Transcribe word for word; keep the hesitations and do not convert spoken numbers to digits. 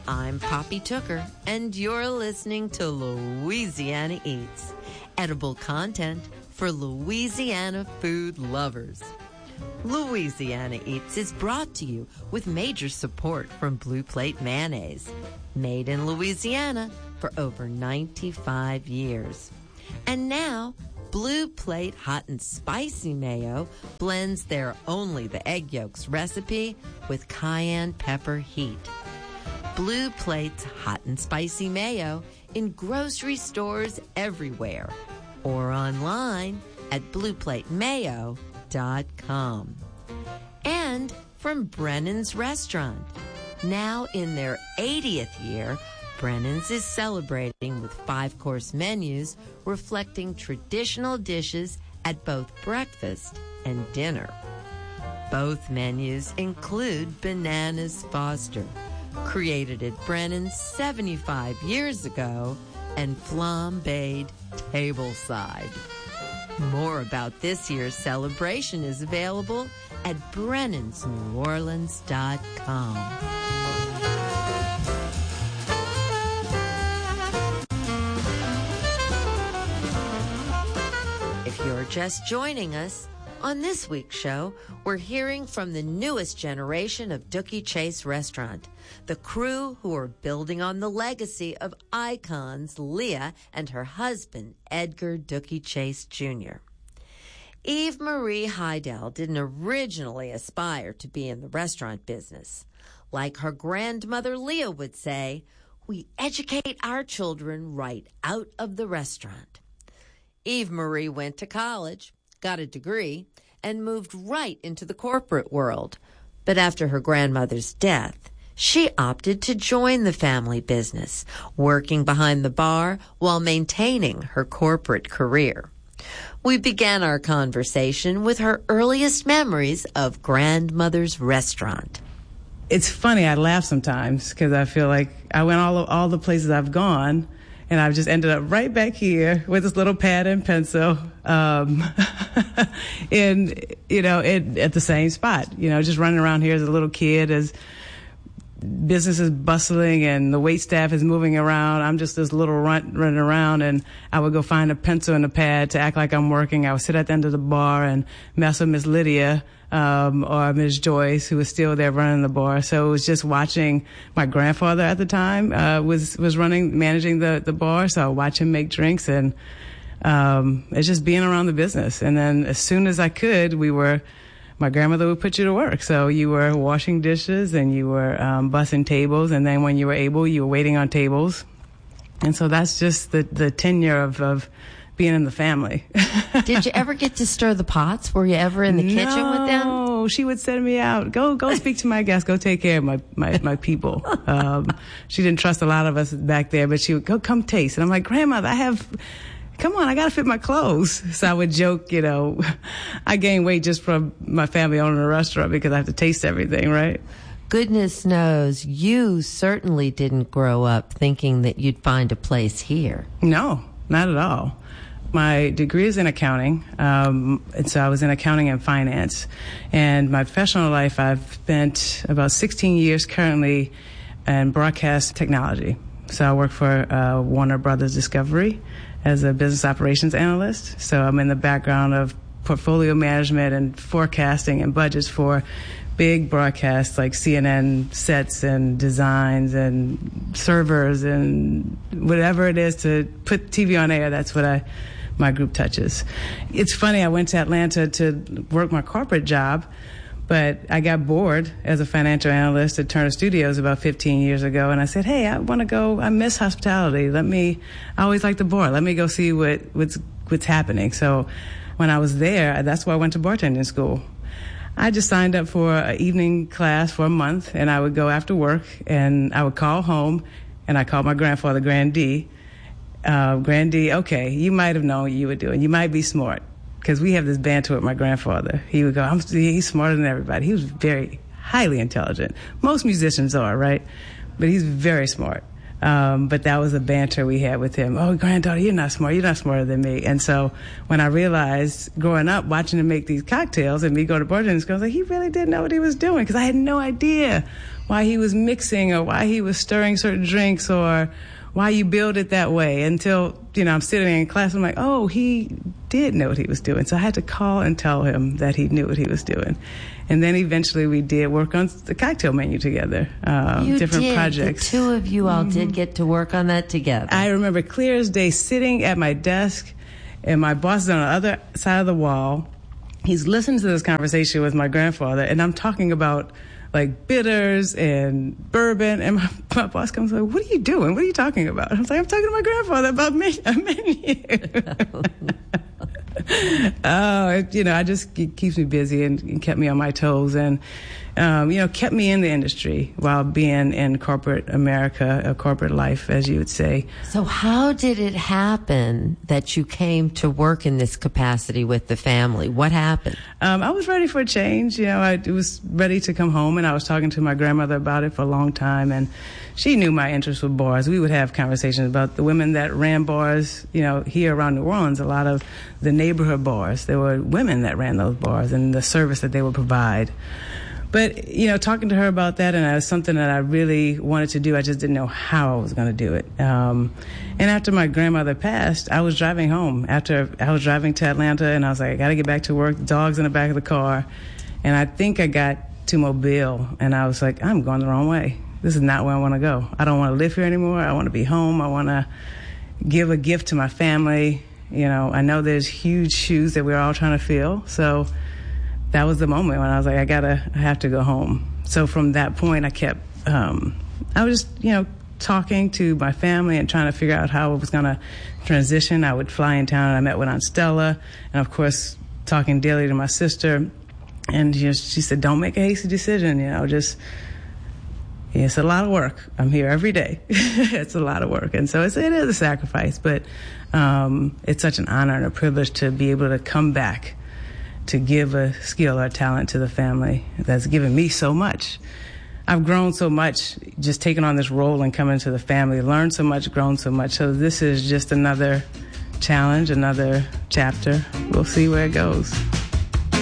I'm Poppy Tooker, and you're listening to Louisiana Eats, edible content for Louisiana food lovers. Louisiana Eats is brought to you with major support from Blue Plate Mayonnaise, made in Louisiana for over ninety-five years. And now, Blue Plate Hot and Spicy Mayo blends their Only the Egg Yolks recipe with cayenne pepper heat. Blue Plate's Hot and Spicy Mayo in grocery stores everywhere or online at blue plate mayo dot com. And from Brennan's Restaurant. Now in their eightieth year, Brennan's is celebrating with five-course menus reflecting traditional dishes at both breakfast and dinner. Both menus include Bananas Foster, created at Brennan's seventy-five years ago, and flambéed tableside. More about this year's celebration is available at brennans new orleans dot com. If you're just joining us, on this week's show, we're hearing from the newest generation of Dooky Chase Restaurant, the crew who are building on the legacy of icons Leah and her husband, Edgar Dooky Chase Junior Eve Marie Heidel didn't originally aspire to be in the restaurant business. Like her grandmother Leah would say, we educate our children right out of the restaurant. Eve Marie went to college, got a degree, and moved right into the corporate world. But after her grandmother's death, she opted to join the family business, working behind the bar while maintaining her corporate career. We began our conversation with her earliest memories of grandmother's restaurant. It's funny, I laugh sometimes because I feel like I went all all the places I've gone, and I've just ended up right back here with this little pad and pencil, um, in, you know, it, at the same spot, you know, just running around here as a little kid, as business is bustling and the wait staff is moving around. I'm just this little runt running around, and I would go find a pencil and a pad to act like I'm working. I would sit at the end of the bar and mess with Miss Lydia, um, or Miss Joyce, who was still there running the bar. So it was just watching my grandfather at the time, uh, was, was running, managing the, the bar. So I would watch him make drinks, and, um, it's just being around the business. And then as soon as I could, we were, my grandmother would put you to work. So you were washing dishes and you were, um, bussing tables. And then when you were able, you were waiting on tables. And so that's just the, the tenure of, of, being in the family. Did you ever get to stir the pots? Were you ever in the no, kitchen with them? No, she would send me out. Go, go speak to my guests. Go take care of my, my, my people. Um, she didn't trust a lot of us back there, but she would go, come taste. And I'm like, grandmother, I have, come on, I gotta fit my clothes. So I would joke, you know, I gained weight just from my family owning a restaurant because I have to taste everything, right? Goodness knows you certainly didn't grow up thinking that you'd find a place here. No, not at all. My degree is in accounting, um, and so I was in accounting and finance. And my professional life, I've spent about sixteen years currently in broadcast technology. So I work for uh, Warner Brothers Discovery as a business operations analyst. So I'm in the background of portfolio management and forecasting and budgets for big broadcasts like C N N sets and designs and servers and whatever it is to put T V on air. That's what I, my group touches. It's funny, I went to Atlanta to work my corporate job, but I got bored as a financial analyst at Turner Studios about fifteen years ago, and I said, hey, I want to go, I miss hospitality. Let me, I always like the bar. Let me go see what, what's, what's happening. So when I was there, that's why I went to bartending school. I just signed up for an evening class for a month, and I would go after work, and I would call home, and I called my grandfather, Grand D. Uh, Grand D, okay, you might have known what you were doing. You might be smart, because we have this banter with my grandfather. He would go, I'm, he's smarter than everybody. He was very highly intelligent. Most musicians are, right? But he's very smart. Um, but that was a banter we had with him. Oh, granddaughter, you're not smart. You're not smarter than me. And so when I realized growing up, watching him make these cocktails and me go to bartending school, I was like, he really didn't know what he was doing because I had no idea why he was mixing or why he was stirring certain drinks or why you build it that way until, you know, I'm sitting in class and I'm like, oh, he did know what he was doing. So I had to call and tell him that he knew what he was doing. And then eventually we did work on the cocktail menu together, um, you different did. projects. The two of you all mm-hmm. did get to work on that together. I remember clear as day sitting at my desk and my boss is on the other side of the wall. He's listening to this conversation with my grandfather and I'm talking about like bitters and bourbon, and my, my boss comes like, what are you doing? What are you talking about? I was like, I'm talking to my grandfather about me, a menu. Oh, it, you know, I just it keeps me busy and, and kept me on my toes and, um, you know, kept me in the industry while being in corporate America, a corporate life, as you would say. So how did it happen that you came to work in this capacity with the family? What happened? Um, I was ready for a change. You know, I was ready to come home, and I was talking to my grandmother about it for a long time, and she knew my interest with bars. We would have conversations about the women that ran bars, you know, here around New Orleans, a lot of the neighborhood bars. There were women that ran those bars and the service that they would provide. But, you know, talking to her about that, and it was something that I really wanted to do. I just didn't know how I was going to do it. Um, and after my grandmother passed, I was driving home. After I was driving to Atlanta, and I was like, I got to get back to work. The dog's in the back of the car. And I think I got to Mobile, and I was like, I'm going the wrong way. This is not where I want to go. I don't want to live here anymore. I want to be home. I want to give a gift to my family. You know, I know there's huge shoes that we're all trying to fill. So that was the moment when I was like, I gotta, I have to go home. So from that point, I kept, um, I was just, you know, talking to my family and trying to figure out how I was gonna transition. I would fly in town and I met with Aunt Stella, and of course, talking daily to my sister. And you know, she said, don't make a hasty decision, you know, just, it's a lot of work. I'm here every day. It's a lot of work. And so it's, it is a sacrifice, but um, it's such an honor and a privilege to be able to come back to give a skill or talent to the family that's given me so much. I've grown so much just taking on this role and coming to the family, learned so much, grown so much. So this is just another challenge, another chapter. We'll see where it goes.